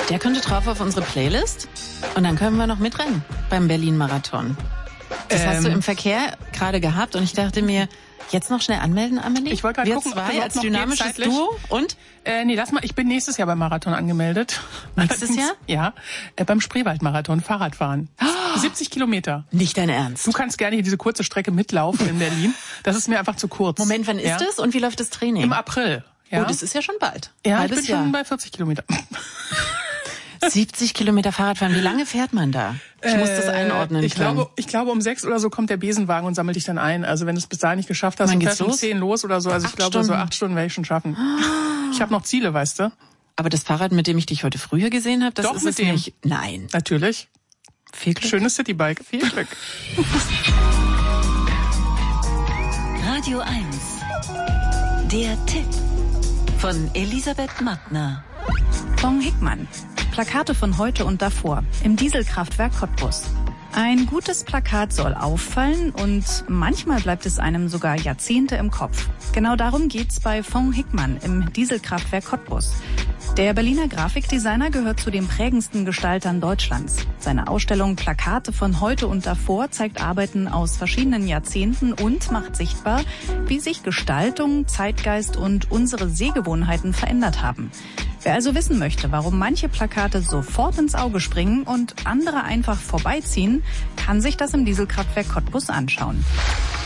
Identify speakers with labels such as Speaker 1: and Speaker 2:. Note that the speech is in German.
Speaker 1: Der könnte drauf auf unsere Playlist und dann können wir noch mitrennen beim Berlin-Marathon. Das hast du im Verkehr gerade gehabt und ich dachte mir, jetzt noch schnell anmelden, Amelie?
Speaker 2: Ich wollte gerade gucken, ob
Speaker 1: zwei als dynamisches
Speaker 2: Duo.
Speaker 1: Und?
Speaker 2: Nee, lass mal, ich bin nächstes Jahr beim Marathon angemeldet.
Speaker 1: Nächstes Jahr?
Speaker 2: Ja, beim Spreewald-Marathon, Fahrradfahren. 70 Kilometer.
Speaker 1: Nicht dein Ernst?
Speaker 2: Du kannst gerne hier diese kurze Strecke mitlaufen in Berlin. Das ist mir einfach zu kurz.
Speaker 1: Moment, wann ist das und wie läuft das Training?
Speaker 2: Im April. Ja.
Speaker 1: Oh, das ist ja schon bald.
Speaker 2: Ja, ich bin schon bei 40 Kilometern.
Speaker 1: 70 Kilometer Fahrradfahren. Wie lange fährt man da? Ich muss das einordnen können.
Speaker 2: Ich glaube, um 6 oder so kommt der Besenwagen und sammelt dich dann ein. Also wenn du es bis dahin nicht geschafft hast,
Speaker 1: dann
Speaker 2: fährst du um 10 los oder so. Also ich glaube, so 8 Stunden werde ich schon schaffen. Ich habe noch Ziele, weißt du.
Speaker 1: Aber das Fahrrad, mit dem ich dich heute früher gesehen habe, das
Speaker 2: doch,
Speaker 1: ist
Speaker 2: mit
Speaker 1: es
Speaker 2: dem
Speaker 1: nicht. Nein.
Speaker 2: Natürlich.
Speaker 1: Viel Glück.
Speaker 2: Schönes Citybike. Viel Glück.
Speaker 3: Radio 1. Der Tipp von Elisabeth Mattner.
Speaker 4: Fong Hickmann. Plakate von heute und davor im Dieselkraftwerk Cottbus. Ein gutes Plakat soll auffallen und manchmal bleibt es einem sogar Jahrzehnte im Kopf. Genau darum geht's bei Fong Hickmann im Dieselkraftwerk Cottbus. Der Berliner Grafikdesigner gehört zu den prägendsten Gestaltern Deutschlands. Seine Ausstellung Plakate von heute und davor zeigt Arbeiten aus verschiedenen Jahrzehnten und macht sichtbar, wie sich Gestaltung, Zeitgeist und unsere Sehgewohnheiten verändert haben. Wer also wissen möchte, warum manche Plakate sofort ins Auge springen und andere einfach vorbeiziehen, kann sich das im Dieselkraftwerk Cottbus anschauen.